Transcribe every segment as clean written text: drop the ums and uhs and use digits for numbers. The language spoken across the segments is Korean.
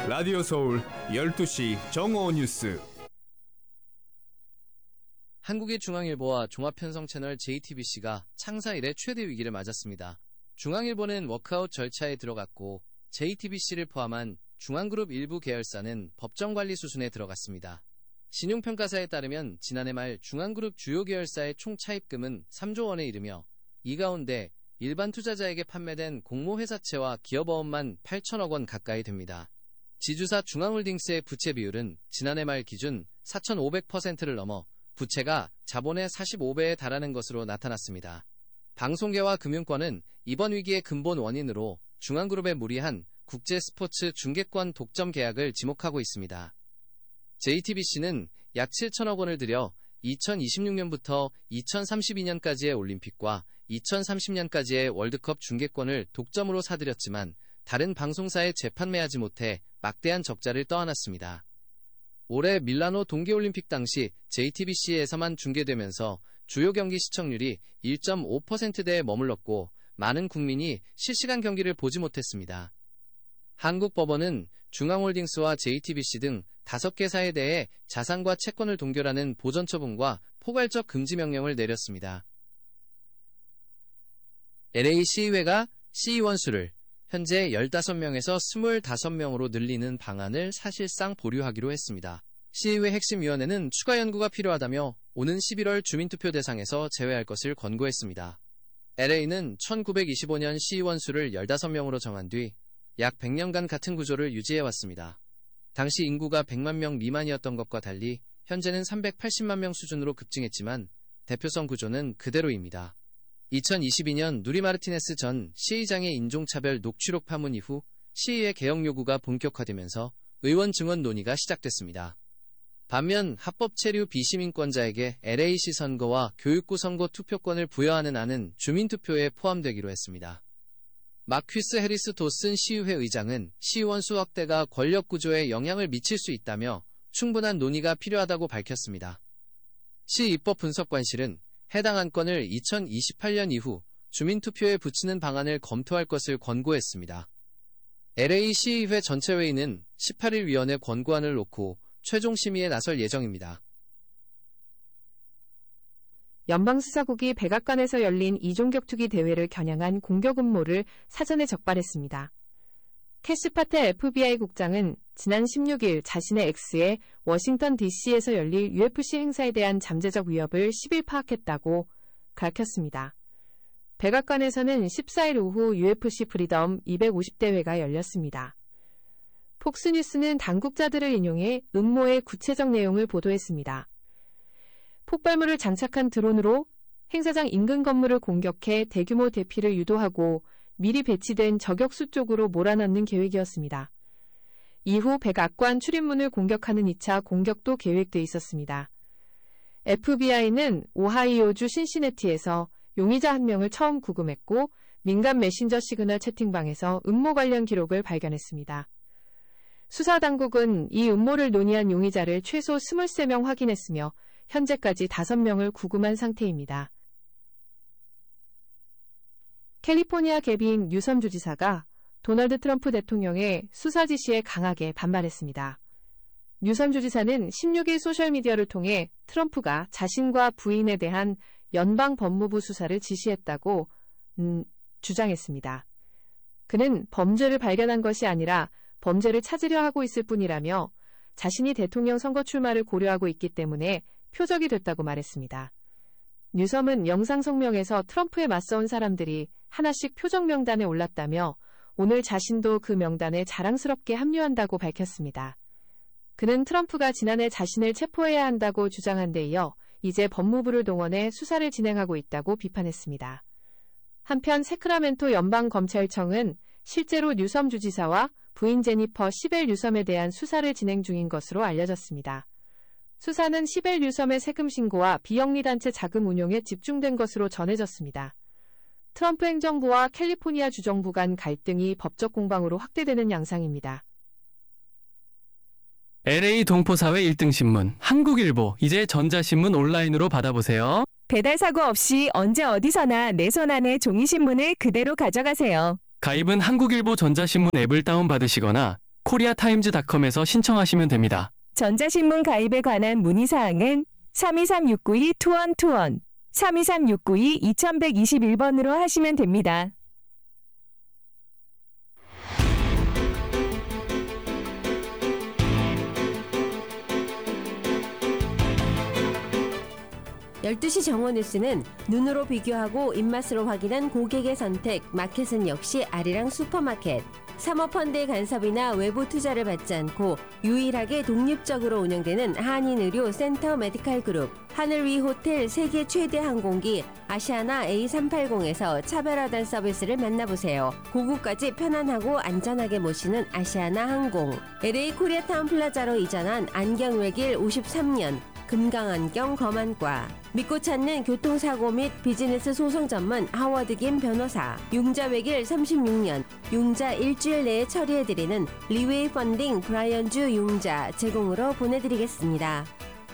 라디오 서울 12시 정오 뉴스. 한국의 중앙일보와 종합편성 채널 JTBC가 창사 이래 최대 위기를 맞았습니다. 중앙일보는 워크아웃 절차에 들어갔고 JTBC를 포함한 중앙그룹 일부 계열사는 법정관리 수순에 들어갔습니다. 신용평가사에 따르면 지난해 말 중앙그룹 주요 계열사의 총 차입금은 3조 원에 이르며 이 가운데 일반 투자자에게 판매된 공모회사채와 기업어음만 8천억 원 가까이 됩니다. 지주사 중앙홀딩스의 부채 비율은 지난해 말 기준 4,500%를 넘어 부채가 자본의 45배에 달하는 것으로 나타났습니다. 방송계와 금융권은 이번 위기의 근본 원인으로 중앙그룹의 무리한 국제 스포츠 중계권 독점 계약을 지목하고 있습니다. JTBC는 약 7천억 원을 들여 2026년부터 2032년까지의 올림픽과 2030년까지의 월드컵 중계권을 독점으로 사들였지만 다른 방송사에 재판매하지 못해 막대한 적자를 떠안았습니다. 올해 밀라노 동계올림픽 당시 JTBC에서만 중계되면서 주요 경기 시청률이 1.5%대에 머물렀고 많은 국민이 실시간 경기를 보지 못했습니다. 한국법원은 중앙홀딩스와 JTBC 등 5개사에 대해 자산과 채권을 동결하는 보전처분과 포괄적 금지 명령을 내렸습니다. LA 시의회가 시의원 수를 현재 15명에서 25명으로 늘리는 방안을 사실상 보류하기로 했습니다. 시의회 핵심위원회는 추가 연구가 필요하다며 오는 11월 주민투표 대상에서 제외할 것을 권고했습니다. LA는 1925년 시의원 수를 15명으로 정한 뒤 약 100년간 같은 구조를 유지해왔습니다. 당시 인구가 100만 명 미만이었던 것과 달리 현재는 380만 명 수준으로 급증했지만 대표성 구조는 그대로입니다. 2022년 누리 마르티네스 전 시의장의 인종차별 녹취록 파문 이후 시의회 개혁 요구가 본격화되면서 의원 증원 논의가 시작됐습니다. 반면 합법 체류 비시민권자에게 LA시 선거와 교육구 선거 투표권을 부여하는 안은 주민투표에 포함되기로 했습니다. 마퀴스 해리스 도슨 시의회 의장은 시의원 수 확대가 권력구조에 영향을 미칠 수 있다며 충분한 논의가 필요하다고 밝혔습니다. 시 입법분석관실은 해당 안건을 2028년 이후 주민투표에 붙이는 방안을 검토할 것을 권고했습니다. LA 시의회 전체회의는 18일 위원회 권고안을 놓고 최종 심의에 나설 예정입니다. 연방수사국이 백악관에서 열린 이종격투기 대회를 겨냥한 공격 음모를 사전에 적발했습니다. 캐시파테 FBI 국장은 지난 16일 자신의 X에 워싱턴 DC에서 열릴 UFC 행사에 대한 잠재적 위협을 10일 파악했다고 밝혔습니다. 백악관에서는 14일 오후 UFC 프리덤 250대회가 열렸습니다. 폭스뉴스는 당국자들을 인용해 음모의 구체적 내용을 보도했습니다. 폭발물을 장착한 드론으로 행사장 인근 건물을 공격해 대규모 대피를 유도하고 미리 배치된 저격수 쪽으로 몰아넣는 계획이었습니다. 이후 백악관 출입문을 공격하는 2차 공격도 계획돼 있었습니다. FBI는 오하이오주 신시내티에서 용의자 1명을 처음 구금했고 민간 메신저 시그널 채팅방에서 음모 관련 기록을 발견했습니다. 수사당국은 이 음모를 논의한 용의자를 최소 23명 확인했으며 현재까지 5명을 구금한 상태입니다. 캘리포니아 계비인 뉴섬 주지사가 도널드 트럼프 대통령의 수사 지시에 강하게 반발했습니다. 뉴섬 주지사는 16일 소셜미디어를 통해 트럼프가 자신과 부인에 대한 연방 법무부 수사를 지시했다고 주장했습니다. 그는 범죄를 발견한 것이 아니라 범죄를 찾으려 하고 있을 뿐이라며 자신이 대통령 선거 출마를 고려하고 있기 때문에 표적이 됐다고 말했습니다. 뉴섬은 영상 성명에서 트럼프에 맞서온 사람들이 하나씩 표적 명단에 올랐다며 오늘 자신도 그 명단에 자랑스럽게 합류한다고 밝혔습니다. 그는 트럼프가 지난해 자신을 체포해야 한다고 주장한 데 이어 이제 법무부를 동원해 수사를 진행하고 있다고 비판했습니다. 한편 세크라멘토 연방검찰청은 실제로 뉴섬 주지사와 부인 제니퍼 시벨 뉴섬에 대한 수사를 진행 중인 것으로 알려졌습니다. 수사는 시벨 뉴섬의 세금 신고와 비영리단체 자금 운용에 집중된 것으로 전해졌습니다. 트럼프 행정부와 캘리포니아 주정부 간 갈등이 법적 공방으로 확대되는 양상입니다. LA 동포사회 1등 신문 한국일보, 이제 전자신문 온라인으로 받아보세요. 배달 사고 없이 언제 어디서나 내 손 안에 종이신문을 그대로 가져가세요. 가입은 한국일보 전자신문 앱을 다운받으시거나 koreatimes.com에서 신청하시면 됩니다. 전자신문 가입에 관한 문의사항은 323-692-2121, 323-692-2121번으로 하시면 됩니다. (12시) 정오 뉴스는 눈으로 비교하고 입맛으로 확인한 고객의 선택, 마켓은 역시 아리랑 슈퍼마켓. 사모펀드의 간섭이나 외부 투자를 받지 않고 유일하게 독립적으로 운영되는 한인의료 센터 메디칼 그룹, 하늘 위 호텔 세계 최대 항공기 아시아나 A380에서 차별화된 서비스를 만나보세요. 고국까지 편안하고 안전하게 모시는 아시아나 항공. LA 코리아타운 플라자로 이전한 안경외길 53년. 금강안경 검안과, 믿고 찾는 교통사고 및 비즈니스 소송 전문 하워드 김 변호사, 융자 외길 36년, 융자 일주일 내에 처리해드리는 리웨이 펀딩 브라이언주 융자 제공으로 보내드리겠습니다.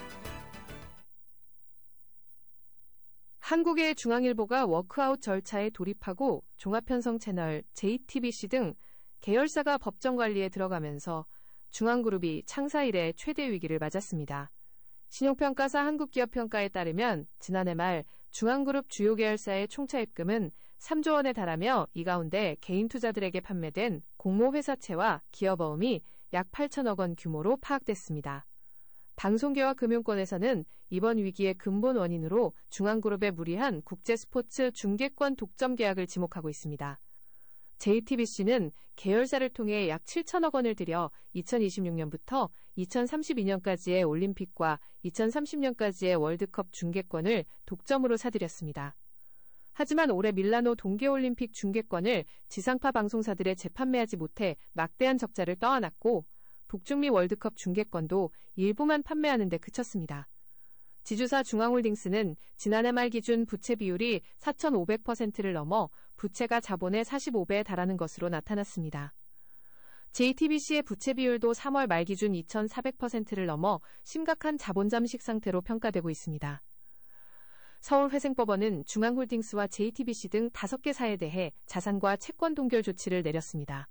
한국의 중앙일보가 워크아웃 절차에 돌입하고 종합편성 채널 JTBC 등 계열사가 법정 관리에 들어가면서 중앙그룹이 창사 이래 최대 위기를 맞았습니다. 신용평가사 한국기업평가에 따르면 지난해 말 중앙그룹 주요 계열사의 총차입금은 3조 원에 달하며 이 가운데 개인 투자들에게 판매된 공모회사채와 기업어음이 약 8천억 원 규모로 파악됐습니다. 방송계와 금융권에서는 이번 위기의 근본 원인으로 중앙그룹의 무리한 국제스포츠 중계권 독점 계약을 지목하고 있습니다. JTBC는 계열사를 통해 약 7천억 원을 들여 2026년부터 2032년까지의 올림픽과 2030년까지의 월드컵 중계권을 독점으로 사들였습니다. 하지만 올해 밀라노 동계올림픽 중계권을 지상파 방송사들에 재판매하지 못해 막대한 적자를 떠안았고 북중미 월드컵 중계권도 일부만 판매하는 데 그쳤습니다. 지주사 중앙홀딩스는 지난해 말 기준 부채 비율이 4,500%를 넘어 부채가 자본의 45배에 달하는 것으로 나타났습니다. JTBC의 부채 비율도 3월 말 기준 2,400%를 넘어 심각한 자본 잠식 상태로 평가되고 있습니다. 서울회생법원은 중앙홀딩스와 JTBC 등 5개 사에 대해 자산과 채권 동결 조치를 내렸습니다.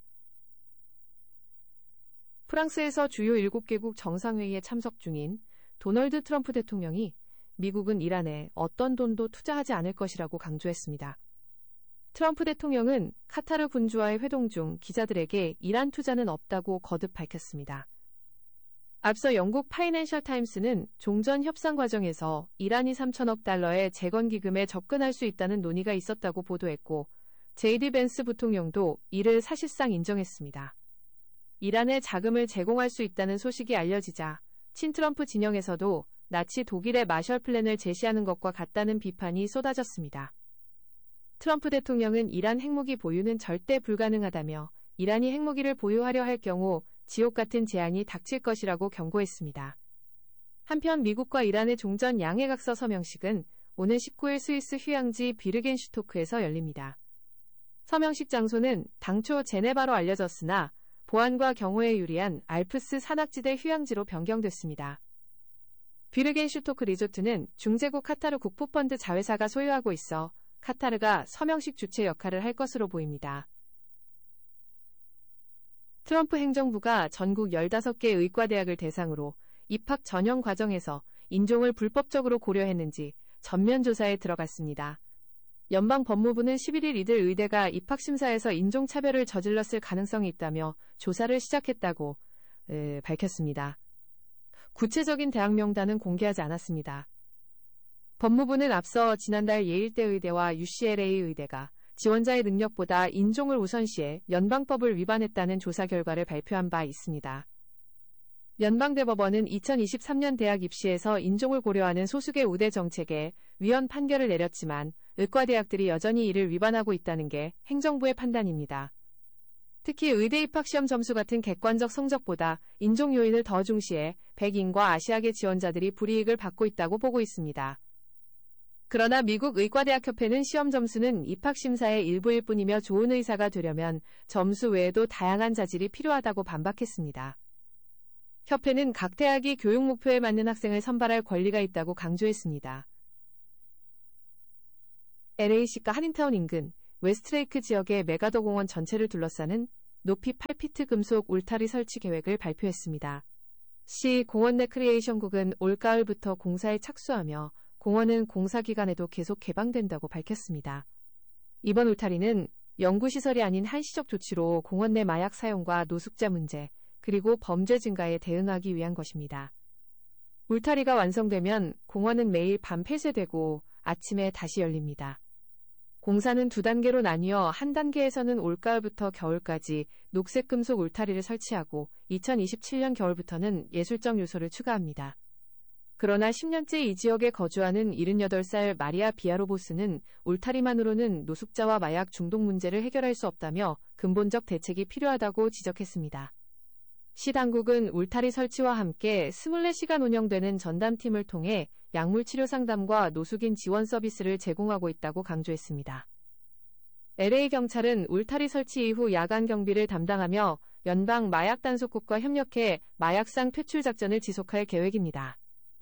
프랑스에서 주요 7개국 정상회의에 참석 중인 도널드 트럼프 대통령이 미국은 이란에 어떤 돈도 투자하지 않을 것이라고 강조했습니다. 트럼프 대통령은 카타르 군주와의 회동 중 기자들에게 이란 투자는 없다고 거듭 밝혔습니다. 앞서 영국 파이낸셜 타임스는 종전 협상 과정에서 이란이 3천억 달러의 재건 기금에 접근할 수 있다는 논의가 있었다고 보도했고 제이디 벤스 부통령도 이를 사실상 인정했습니다. 이란에 자금을 제공할 수 있다는 소식이 알려지자 친트럼프 진영에서도 나치 독일의 마셜 플랜을 제시하는 것과 같다는 비판이 쏟아졌습니다. 트럼프 대통령은 이란 핵무기 보유는 절대 불가능하다며 이란이 핵무기를 보유하려 할 경우 지옥 같은 재앙이 닥칠 것이라고 경고했습니다. 한편 미국과 이란의 종전 양해각서 서명식은 오는 19일 스위스 휴양지 비르겐슈토크에서 열립니다. 서명식 장소는 당초 제네바로 알려졌으나 보안과 경호에 유리한 알프스 산악지대 휴양지로 변경됐습니다. 비르겐슈토크 리조트는 중재국 카타르 국부펀드 자회사가 소유하고 있어 카타르가 서명식 주최 역할을 할 것으로 보입니다. 트럼프 행정부가 전국 15개 의과대학을 대상으로 입학 전형 과정에서 인종을 불법적으로 고려했는지 전면 조사에 들어갔습니다. 연방법무부는 11일 이들 의대가 입학심사에서 인종차별을 저질렀을 가능성이 있다며 조사를 시작했다고 밝혔습니다. 구체적인 대학 명단은 공개하지 않았습니다. 법무부는 앞서 지난달 예일대 의대와 UCLA 의대가 지원자의 능력보다 인종을 우선시해 연방법을 위반했다는 조사 결과를 발표한 바 있습니다. 연방대법원은 2023년 대학 입시에서 인종을 고려하는 소수계 우대 정책에 위헌 판결을 내렸지만 의과대학들이 여전히 이를 위반하고 있다는 게 행정부의 판단입니다. 특히 의대 입학시험 점수 같은 객관적 성적보다 인종 요인을 더 중시해 백인과 아시아계 지원자들이 불이익을 받고 있다고 보고 있습니다. 그러나 미국 의과대학협회는 시험 점수는 입학심사의 일부일 뿐이며 좋은 의사가 되려면 점수 외에도 다양한 자질이 필요하다고 반박했습니다. 협회는 각 대학이 교육 목표에 맞는 학생을 선발할 권리가 있다고 강조했습니다. LA시가 한인타운 인근 웨스트레이크 지역의 메가더 공원 전체를 둘러싸는 높이 8피트 금속 울타리 설치 계획을 발표했습니다. 시 공원 레크리에이션국은 올가을부터 공사에 착수하며 공원은 공사 기간에도 계속 개방된다고 밝혔습니다. 이번 울타리는 연구시설이 아닌 한시적 조치로 공원 내 마약 사용과 노숙자 문제, 그리고 범죄 증가에 대응하기 위한 것입니다. 울타리가 완성되면 공원은 매일 밤 폐쇄되고 아침에 다시 열립니다. 공사는 2단계로 나뉘어 한 단계에서는 올가을부터 겨울까지 녹색 금속 울타리를 설치하고 2027년 겨울부터는 예술적 요소를 추가합니다. 그러나 10년째 이 지역에 거주하는 78살 마리아 비아로보스는 울타리만으로는 노숙자와 마약 중독 문제를 해결할 수 없다며 근본적 대책이 필요하다고 지적했습니다. 시 당국은 울타리 설치와 함께 24시간 운영되는 전담팀을 통해 약물치료 상담과 노숙인 지원 서비스를 제공하고 있다고 강조했습니다. LA경찰은 울타리 설치 이후 야간 경비를 담당하며 연방 마약 단속국과 협력해 마약상 퇴출 작전을 지속할 계획입니다.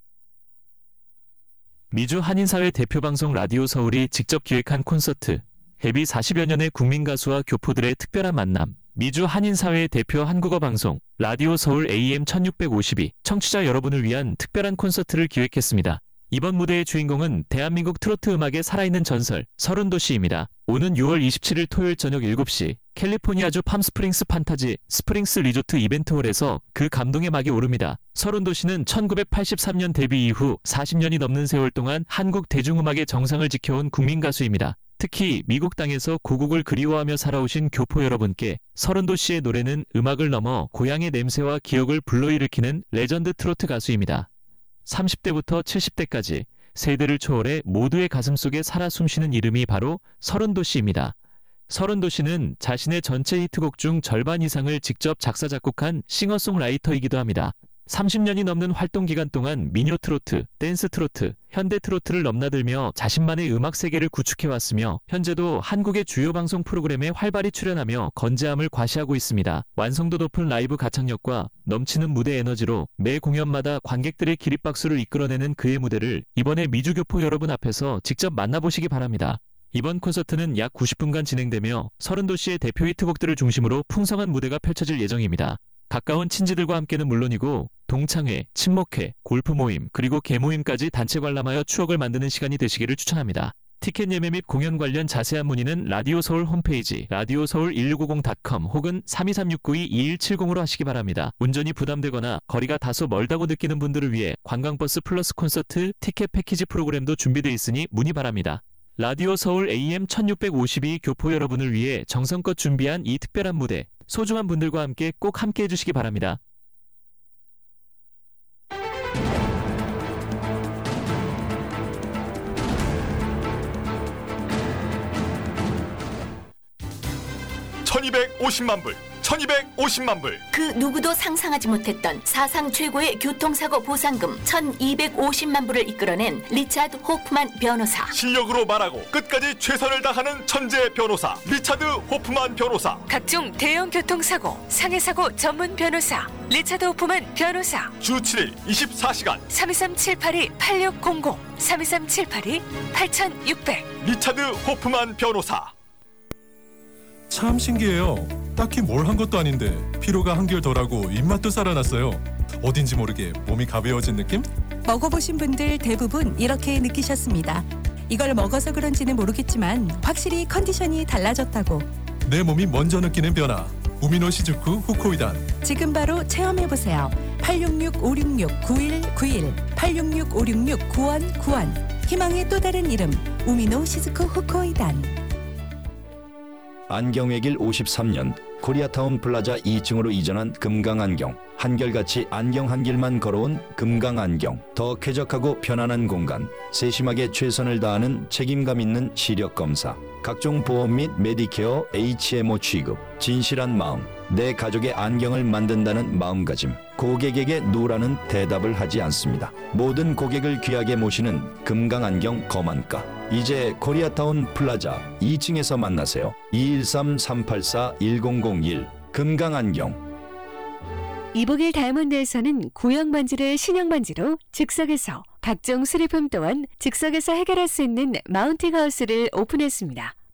미주 한인사회 대표방송 라디오 서울이 직접 기획한 콘서트, 데뷔 40여 년의 국민가수와 교포들의 특별한 만남, 미주 한인사회 대표 한국어 방송, 라디오 서울 AM 1652 청취자 여러분을 위한 특별한 콘서트를 기획했습니다. 이번 무대의 주인공은 대한민국 트로트 음악의 살아있는 전설, 서른도시입니다. 오는 6월 27일 토요일 저녁 7시 캘리포니아주 팜스프링스 판타지 스프링스 리조트 이벤트홀에서 그 감동의 막이 오릅니다. 서른도시는 1983년 데뷔 이후 40년이 넘는 세월 동안 한국 대중음악의 정상을 지켜온 국민가수입니다. 특히 미국 땅에서 고국을 그리워하며 살아오신 교포 여러분께 서른도시의 노래는 음악을 넘어 고향의 냄새와 기억을 불러일으키는 레전드 트로트 가수입니다. 30대부터 70대까지 세대를 초월해 모두의 가슴속에 살아 숨쉬는 이름이 바로 서른도시입니다. 서른도시는 자신의 전체 히트곡 중 절반 이상을 직접 작사 작곡한 싱어송라이터이기도 합니다. 30년이 넘는 활동 기간 동안 민요 트로트, 댄스 트로트, 현대 트로트를 넘나들며 자신만의 음악 세계를 구축해왔으며 현재도 한국의 주요 방송 프로그램에 활발히 출연하며 건재함을 과시하고 있습니다. 완성도 높은 라이브 가창력과 넘치는 무대 에너지로 매 공연마다 관객들의 기립박수를 이끌어내는 그의 무대를 이번에 미주교포 여러분 앞에서 직접 만나보시기 바랍니다. 이번 콘서트는 약 90분간 진행되며 서른도시의 대표 히트곡들을 중심으로 풍성한 무대가 펼쳐질 예정입니다. 가까운 친지들과 함께는 물론이고 동창회, 친목회, 골프 모임, 그리고 개모임까지 단체 관람하여 추억을 만드는 시간이 되시기를 추천합니다. 티켓 예매 및 공연 관련 자세한 문의는 라디오 서울 홈페이지 radioseoul1650.com 혹은 323692-2170으로 하시기 바랍니다. 운전이 부담되거나 거리가 다소 멀다고 느끼는 분들을 위해 관광버스 플러스 콘서트 티켓 패키지 프로그램도 준비되어 있으니 문의 바랍니다. 라디오 서울 AM 1652 교포 여러분을 위해 정성껏 준비한 이 특별한 무대, 소중한 분들과 함께 꼭 함께해 주시기 바랍니다. $1250만 불. 그 누구도 상상하지 못했던 사상 최고의 교통사고 보상금 1250만 불을 이끌어낸 리차드 호프만 변호사. 실력으로 말하고 끝까지 최선을 다하는 천재 변호사 리차드 호프만 변호사. 각종 대형 교통사고, 상해사고 전문 변호사 리차드 호프만 변호사. 주 7일 24시간 323-782-8600 323-782-8600 리차드 호프만 변호사. 참 신기해요. 딱히 뭘 한 것도 아닌데 피로가 한결 덜하고 입맛도 살아났어요. 어딘지 모르게 몸이 가벼워진 느낌? 먹어보신 분들 대부분 이렇게 느끼셨습니다. 이걸 먹어서 그런지는 모르겠지만 확실히 컨디션이 달라졌다고. 내 몸이 먼저 느끼는 변화. 우미노 시즈쿠 후코이단. 지금 바로 체험해보세요. 866-566-9191 866-566-9191 희망의 또 다른 이름 우미노 시즈쿠 후코이단. 안경외길 53년 코리아타운 플라자 2층으로 이전한 금강안경. 한결같이 안경 한 길만 걸어온 금강안경. 더 쾌적하고 편안한 공간. 세심하게 최선을 다하는 책임감 있는 시력검사. 각종 보험 및 메디케어 HMO 취급. 진실한 마음. 내 가족의 안경을 만든다는 마음가짐. 고객에게 누라는 대답을 하지 않습니다. 모든 고객을 귀하게 모시는 금강안경 거만가. 이제 코리아타운 플라자 2층에서 만나세요. 213-384-1001 금강안경. 이복일 다이아몬드에서는 구형 반지를 신형 반지로 즉석에서, 각종 수리품 또한 즉석에서 해결할 수 있는 마운팅 하우스를 오픈했습니다.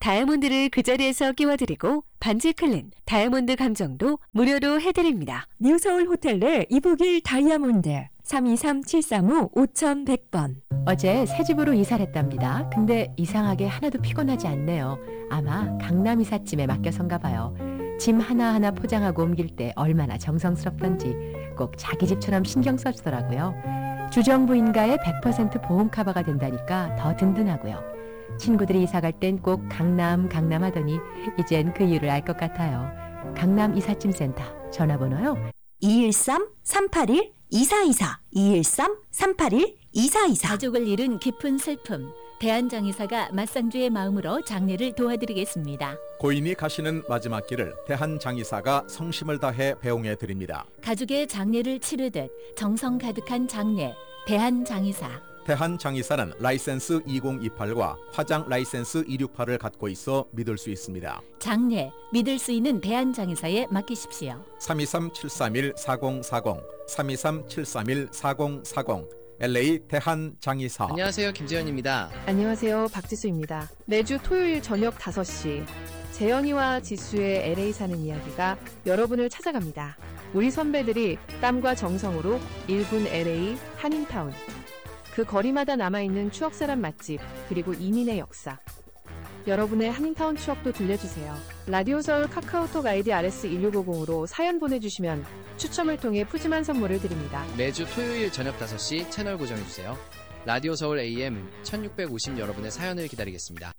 다이아몬드를 그 자리에서 끼워드리고 반지 클린, 다이아몬드 감정도 무료로 해드립니다. 뉴서울 호텔 내 이북일 다이아몬드 323-735-5100번. 어제 새 집으로 이사를 했답니다. 근데 이상하게 하나도 피곤하지 않네요. 아마 강남 이삿짐에 맡겨선가 봐요. 짐 하나하나 포장하고 옮길 때 얼마나 정성스럽던지 꼭 자기 집처럼 신경 써주더라고요. 주정부인가의 100% 보험 커버가 된다니까 더 든든하고요. 친구들이 이사 갈 땐 꼭 강남 하더니 이젠 그 이유를 알 것 같아요. 강남 이삿짐센터 전화번호요. 213-381-2424 213-381-2424 가족을 잃은 깊은 슬픔, 대한장의사가 맞상주의 마음으로 장례를 도와드리겠습니다. 고인이 가시는 마지막 길을 대한장의사가 성심을 다해 배웅해 드립니다. 가족의 장례를 치르듯 정성 가득한 장례, 대한장의사. 대한장의사는 라이센스 2028과 화장 라이센스 268을 갖고 있어 믿을 수 있습니다. 장례, 믿을 수 있는 대한장의사에 맡기십시오. 323-731-4040 323-731-4040 LA 대한장의사. 안녕하세요, 김재현입니다. 안녕하세요, 박지수입니다. 매주 토요일 저녁 5시 재현이와 지수의 LA 사는 이야기가 여러분을 찾아갑니다. 우리 선배들이 땀과 정성으로 1군 LA 한인타운, 그 거리마다 남아있는 추억사람 맛집, 그리고 이민의 역사. 여러분의 한인타운 추억도 들려주세요. 라디오 서울 카카오톡 아이디 RS1650으로 사연 보내주시면 추첨을 통해 푸짐한 선물을 드립니다. 매주 토요일 저녁 5시 채널 고정해주세요. 라디오 서울 AM 1650 여러분의 사연을 기다리겠습니다.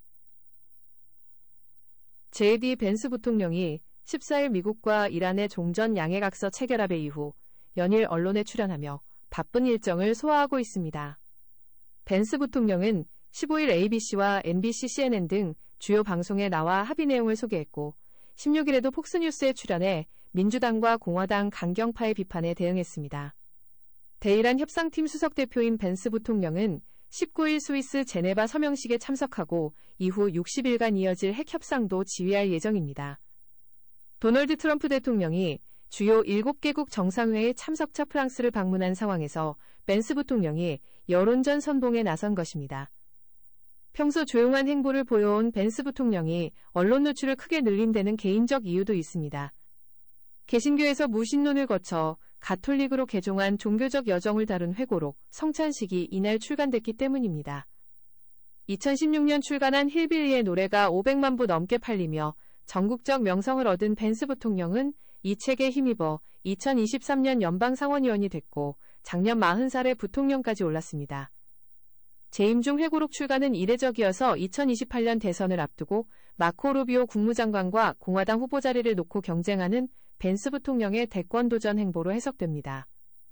JD 벤스 부통령이 14일 미국과 이란의 종전 양해각서 체결합의 이후 연일 언론에 출연하며 바쁜 일정을 소화하고 있습니다. 벤스 부통령은 15일 ABC와 NBC, CNN 등 주요 방송에 나와 합의 내용을 소개했고 16일에도 폭스뉴스에 출연해 민주당과 공화당 강경파의 비판에 대응했습니다. 대이란 협상팀 수석대표인 벤스 부통령은 19일 스위스 제네바 서명식에 참석하고 이후 60일간 이어질 핵협상도 지휘할 예정입니다. 도널드 트럼프 대통령이 주요 7개국 정상회의 참석차 프랑스를 방문한 상황에서 벤스 부통령이 여론전 선봉에 나선 것입니다. 평소 조용한 행보를 보여온 벤스 부통령이 언론 노출을 크게 늘린 데는 개인적 이유도 있습니다. 개신교에서 무신론을 거쳐 가톨릭으로 개종한 종교적 여정을 다룬 회고록 성찬식이 이날 출간됐기 때문입니다. 2016년 출간한 힐빌리의 노래가 500만 부 넘게 팔리며 전국적 명성을 얻은 벤스 부통령은 이 책에 힘입어 2023년 연방상원의원이 됐고 작년 40살에 부통령까지 올랐습니다. 재임 중 회고록 출간은 이례적이어서 2028년 대선을 앞두고 마코 루비오 국무장관과 공화당 후보 자리를 놓고 경쟁하는 벤스 부통령의 대권 도전 행보로 해석됩니다.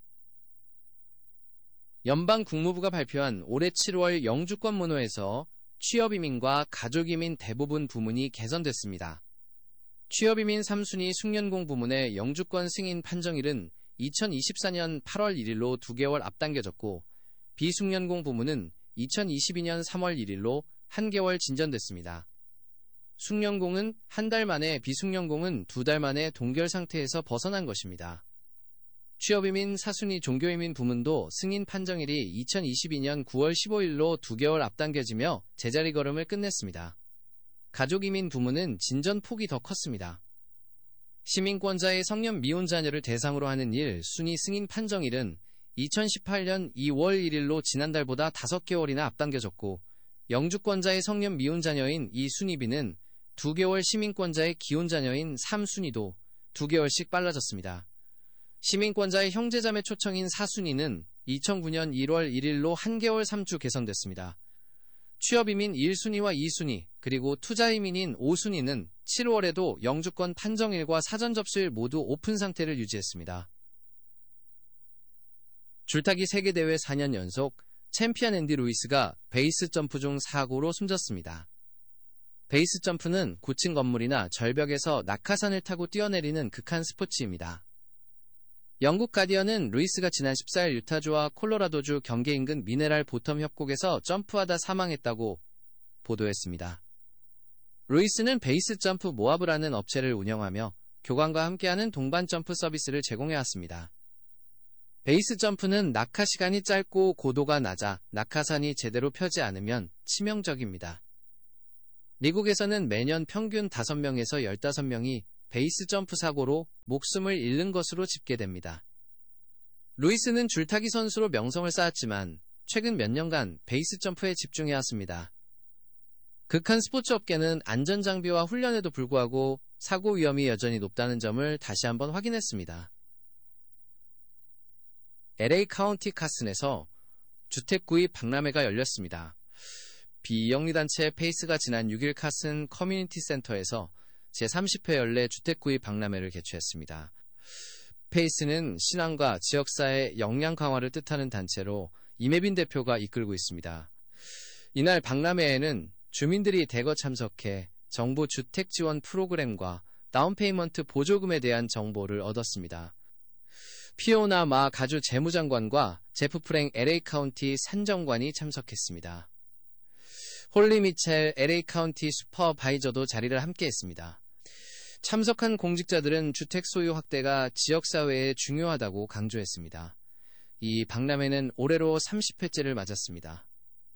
연방 국무부가 발표한 올해 7월 영주권 문호에서 취업이민과 가족이민 대부분 부문이 개선됐습니다. 취업이민 3순위 숙련공 부문의 영주권 승인 판정일은 2024년 8월 1일로 2개월 앞당겨졌고 비숙련공 부문은 2022년 3월 1일로 1개월 진전됐습니다. 숙련공은 한 달 만에, 비숙련공은 2달 만에 동결 상태에서 벗어난 것입니다. 취업이민 4순위 종교이민 부문도 승인 판정일이 2022년 9월 15일로 2개월 앞당겨지며 제자리 걸음을 끝냈습니다. 가족이민 부문은 진전 폭이 더 컸습니다. 시민권자의 성년 미혼 자녀를 대상으로 하는 1순위 승인 판정일은 2018년 2월 1일로 지난달보다 5개월이나 앞당겨졌고 영주권자의 성년 미혼 자녀인 2순위비는 2개월 시민권자의 기혼 자녀인 3순위도 2개월씩 빨라졌습니다. 시민권자의 형제자매 초청인 4순위는 2009년 1월 1일로 1개월 3주 개선됐습니다. 취업이민 1순위와 2순위, 그리고 투자이민인 5순위는 7월에도 영주권 판정일과 사전 접수일 모두 오픈 상태를 유지했습니다. 줄타기 세계대회 4년 연속 챔피언 앤디 루이스가 베이스 점프 중 사고로 숨졌습니다. 베이스 점프는 고층 건물이나 절벽에서 낙하산을 타고 뛰어내리는 극한 스포츠입니다. 영국 가디언은 루이스가 지난 14일 유타주와 콜로라도주 경계 인근 미네랄 보텀 협곡에서 점프하다 사망했다고 보도했습니다. 루이스는 베이스 점프 모압을 하는 업체를 운영하며 교관과 함께하는 동반 점프 서비스를 제공해왔습니다. 베이스 점프는 낙하 시간이 짧고 고도가 낮아 낙하산이 제대로 펴지 않으면 치명적입니다. 미국에서는 매년 평균 5명에서 15명이 베이스 점프 사고로 목숨을 잃는 것으로 집계됩니다. 루이스는 줄타기 선수로 명성을 쌓았지만 최근 몇 년간 베이스 점프에 집중해왔습니다. 극한 스포츠 업계는 안전장비와 훈련에도 불구하고 사고 위험이 여전히 높다는 점을 다시 한번 확인했습니다. LA 카운티 카슨에서 주택 구입 박람회가 열렸습니다. 비영리단체 페이스가 지난 6일 카슨 커뮤니티 센터에서 제30회 연례 주택 구입 박람회를 개최했습니다. 페이스는 신앙과 지역사회 역량 강화를 뜻하는 단체로 이매빈 대표가 이끌고 있습니다. 이날 박람회에는 주민들이 대거 참석해 정부 주택 지원 프로그램과 다운페이먼트 보조금에 대한 정보를 얻었습니다. 피오나 마 가주 재무장관과 제프 프랭 LA 카운티 산정관이 참석했습니다. 홀리 미첼 LA 카운티 슈퍼바이저도 자리를 함께했습니다. 참석한 공직자들은 주택 소유 확대가 지역사회에 중요하다고 강조했습니다. 이 박람회는 올해로 30회째를 맞았습니다.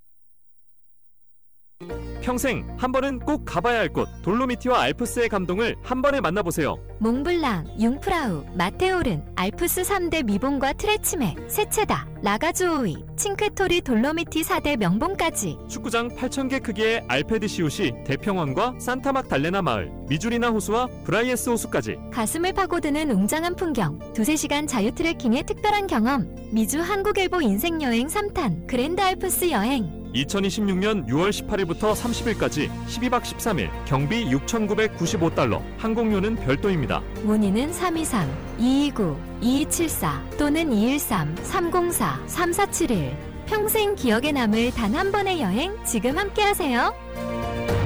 평생 한 번은 꼭 가봐야 할 곳 돌로미티와 알프스의 감동을 한 번에 만나보세요. 몽블랑, 융프라우, 마테오른, 알프스 3대 미봉과 트레치메, 세체다, 라가주오이, 칭크토리 돌로미티 4대 명봉까지 축구장 8,000개 크기의 알페드시우시 대평원과 산타막 달레나 마을, 미주리나 호수와 브라이에스 호수까지 가슴을 파고드는 웅장한 풍경, 2-3시간 자유 트레킹의 특별한 경험, 미주 한국일보 인생여행 3탄 그랜드 알프스 여행 2026년 6월 18일부터 30일까지 12박 13일 경비 $6,995 항공료는 별도입니다. 문의는 323-229-2274 또는 213-304-3471 평생 기억에 남을 단 한 번의 여행 지금 함께하세요.